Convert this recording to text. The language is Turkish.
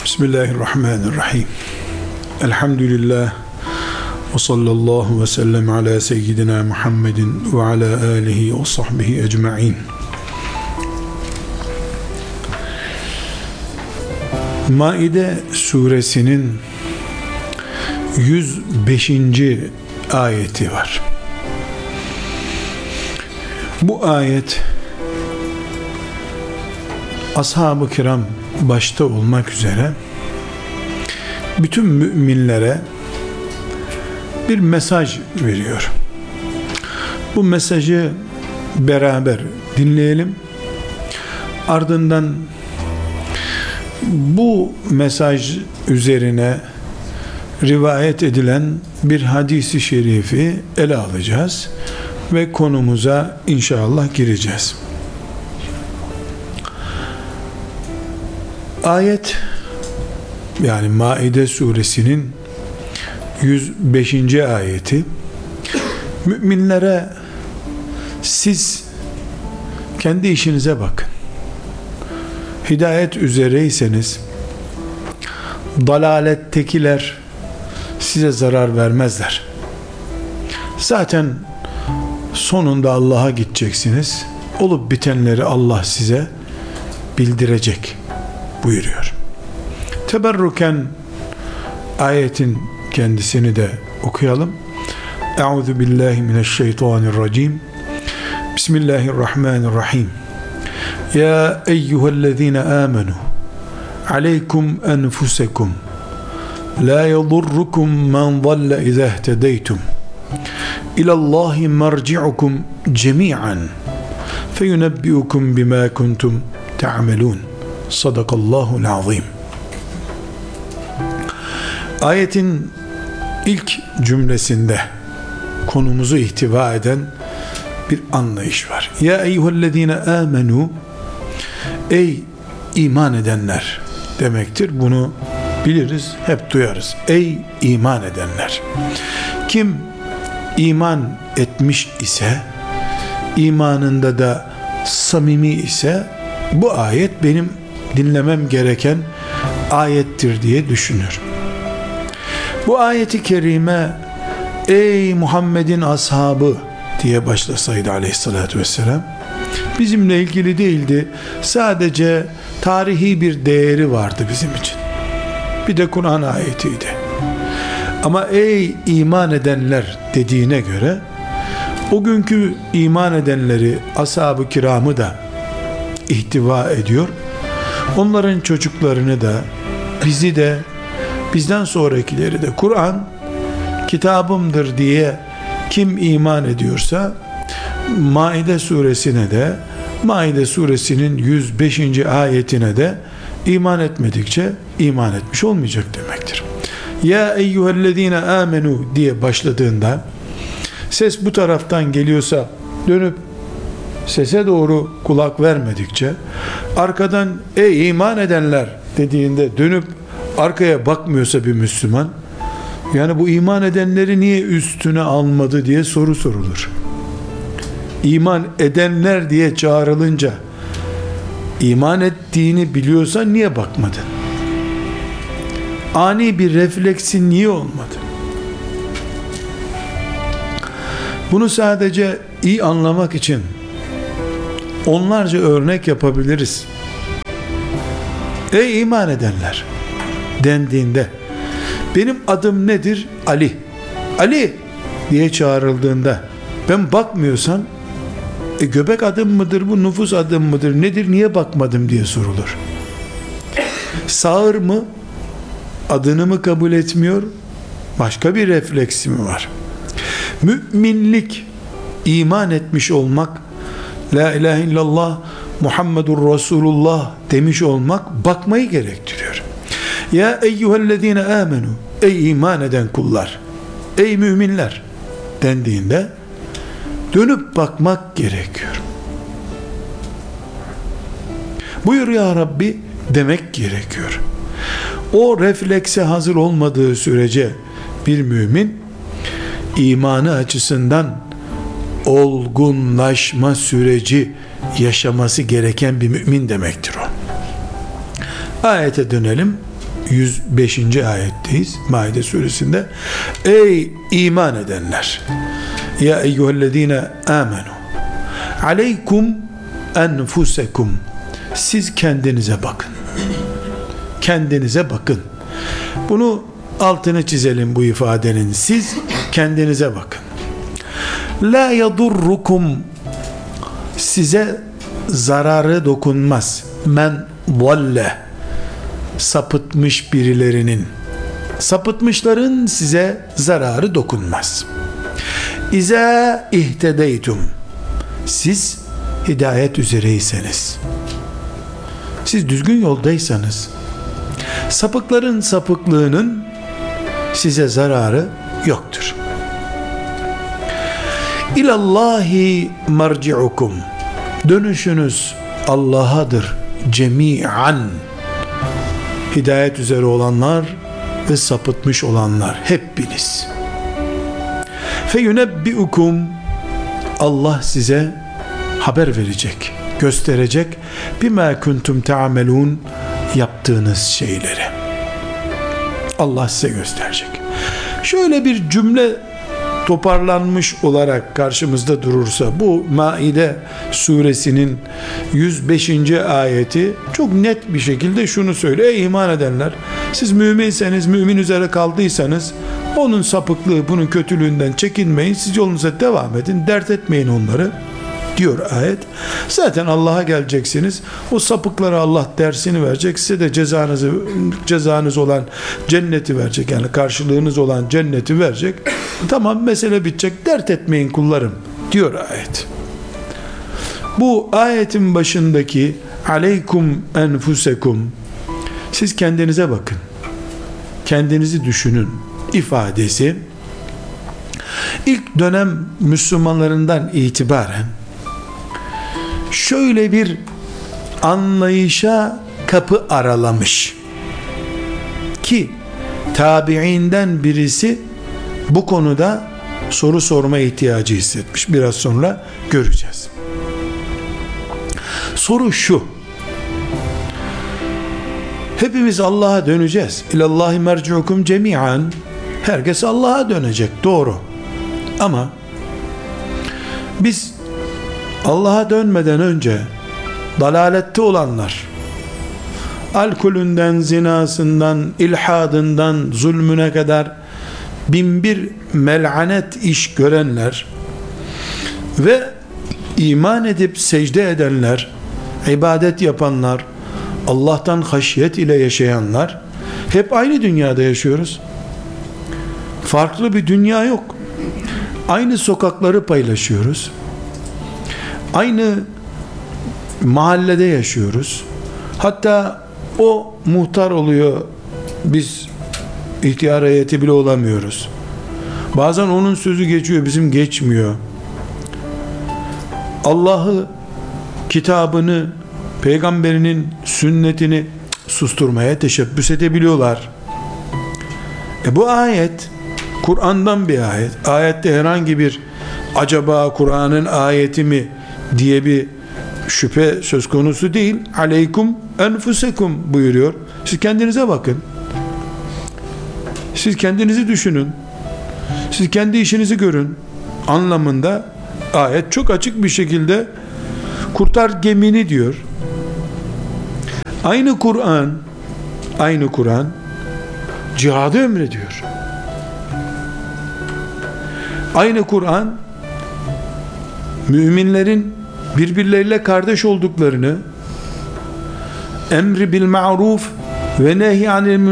Bismillahirrahmanirrahim. Elhamdülillah ve sallallahu ve sellem ala seyyidina Muhammedin ve ala alihi ve sahbihi ecma'in. Maide suresinin 105. ayeti var. Bu ayet ashab-ı kiram başta olmak üzere bütün müminlere bir mesaj veriyor. Bu mesajı beraber dinleyelim. Ardından bu mesaj üzerine rivayet edilen bir hadisi şerifi ele alacağız ve konumuza inşallah gireceğiz. Ayet, yani Maide suresinin 105. ayeti, müminlere siz kendi işinize bakın, hidayet üzereyseniz dalalettekiler size zarar vermezler. Zaten sonunda Allah'a gideceksiniz. Olup bitenleri Allah size bildirecek buyuruyor. Teberruken ayetin kendisini de okuyalım. Euzu billahi mineşşeytanirracim. Bismillahirrahmanirrahim. Ya eyyühellezine amenu aleykum enfusekum la yadurrukum men dalle izâ ihtedeytum ilallahi merci'ukum cemi'an feyunebbi'ukum bima kuntum ta'melun. Sadakallahul azim. Ayetin ilk cümlesinde konumuzu ihtiva eden bir anlayış var. Ya eyyühellezine amenu, ey iman edenler demektir. Bunu biliriz, hep duyarız. Ey iman edenler. Kim iman etmiş ise, imanında da samimi ise, bu ayet benim dinlemem gereken ayettir diye düşünür. Bu ayeti kerime ey Muhammed'in ashabı diye başlasaydı aleyhissalatü vesselam, bizimle ilgili değildi. Sadece tarihi bir değeri vardı bizim için. Bir de Kur'an ayetiydi. Ama ey iman edenler dediğine göre o günkü iman edenleri, ashab-ı kiramı da ihtiva ediyor. Onların çocuklarını da, bizi de, bizden sonrakileri de, Kur'an kitabımdır diye kim iman ediyorsa Maide suresine de, Maide suresinin 105. ayetine de iman etmedikçe iman etmiş olmayacak demektir. Ya eyyühellezine amenu diye başladığında ses bu taraftan geliyorsa dönüp sese doğru kulak vermedikçe, arkadan ey iman edenler dediğinde dönüp arkaya bakmıyorsa bir Müslüman, yani bu iman edenleri niye üstüne almadı diye soru sorulur. İman edenler diye çağrılınca iman ettiğini biliyorsan niye bakmadın? Ani bir refleksin niye olmadı? Bunu sadece iyi anlamak için onlarca örnek yapabiliriz. Ey iman edenler dendiğinde, benim adım nedir? Ali. Ali diye çağrıldığında ben bakmıyorsam, göbek adım mıdır bu, nüfus adım mıdır, nedir, niye bakmadım diye sorulur. Sağır mı, adını mı kabul etmiyor, başka bir refleksi mi var? Müminlik, iman etmiş olmak, la ilahe illallah Muhammedur Resulullah demiş olmak bakmayı gerektiriyor. Ya eyyühellezine amenu, ey iman eden kullar, ey müminler dendiğinde dönüp bakmak gerekiyor. Buyur ya Rabbi demek gerekiyor. O reflekse hazır olmadığı sürece bir mümin imanı açısından olgunlaşma süreci yaşaması gereken bir mümin demektir o. Ayete dönelim. 105. ayetteyiz Maide suresinde. Ey iman edenler, ya eyyühellezine amenu aleykum enfusekum, siz kendinize bakın, kendinize bakın. Bunu altını çizelim, bu ifadenin. Siz kendinize bakın. La yadurrukum, size zararı dokunmaz. Men dalle, sapıtmış birilerinin, sapıtmışların size zararı dokunmaz. İza ihtedeytum, siz hidayet üzereyseniz, siz düzgün yoldaysanız, sapıkların sapıklığının size zararı yoktur. İlallahi marci'ukum, dönüşünüz Allah'adır cemi'an, hidayet üzere olanlar ve sapıtmış olanlar hepiniz. Feyunebbi'ukum, Allah size haber verecek, gösterecek, bima kuntum ta'melun, yaptığınız şeyleri Allah size gösterecek. Şöyle bir cümle toparlanmış olarak karşımızda durursa, bu Maide suresinin 105. ayeti çok net bir şekilde şunu söylüyor: ey iman edenler, siz müminseniz, mümin üzere kaldıysanız, onun sapıklığı, bunun kötülüğünden çekinmeyin, siz yolunuza devam edin, dert etmeyin onları diyor ayet. Zaten Allah'a geleceksiniz, o sapıklara Allah dersini verecek, size de cezanız olan cenneti verecek, yani karşılığınız olan cenneti verecek. Tamam, mesele bitecek, dert etmeyin kullarım diyor ayet. Bu ayetin başındaki aleykum enfusekum, siz kendinize bakın, kendinizi düşünün ifadesi ilk dönem Müslümanlarından itibaren şöyle bir anlayışa kapı aralamış ki tabiinden birisi bu konuda soru sorma ihtiyacı hissetmiş. Biraz sonra göreceğiz. Soru şu: hepimiz Allah'a döneceğiz. İlallahi merci'ukum cemi'an. Herkes Allah'a dönecek, doğru. Ama biz Allah'a dönmeden önce dalalette olanlar, alkolünden, zinasından, ilhadından, zulmüne kadar binbir mel'anet iş görenler ve iman edip secde edenler, ibadet yapanlar, Allah'tan haşyet ile yaşayanlar, hep aynı dünyada yaşıyoruz. Farklı bir dünya yok. Aynı sokakları paylaşıyoruz. Aynı mahallede yaşıyoruz. Hatta o muhtar oluyor, biz ihtiyar heyeti bile olamıyoruz. Bazen onun sözü geçiyor, bizim geçmiyor. Allah'ı, kitabını, peygamberinin sünnetini susturmaya teşebbüs edebiliyorlar. Bu ayet Kur'an'dan bir ayet. Ayette herhangi bir acaba Kur'an'ın ayeti mi diye bir şüphe söz konusu değil. Aleykum enfusekum buyuruyor. Siz kendinize bakın. Siz kendinizi düşünün. Siz kendi işinizi görün anlamında ayet çok açık bir şekilde kurtar gemini diyor. Aynı Kur'an cihadı emrediyor. Aynı Kur'an müminlerin birbirleriyle kardeş olduklarını, emri bil ma'ruf ve nehy anil